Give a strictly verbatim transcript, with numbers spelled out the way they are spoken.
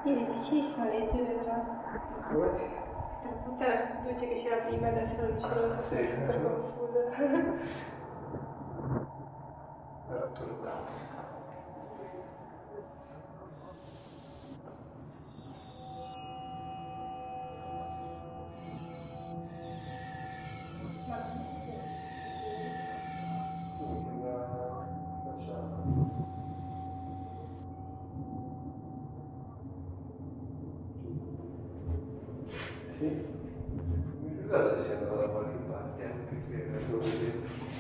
Ieri vicinissimo alle due, tra Come? tra tutta la luce che c'era prima e adesso la luce rossa, Sì. sono super confusa. Era turbato. Sì? Non so se sia andato da qualche parte anche qui.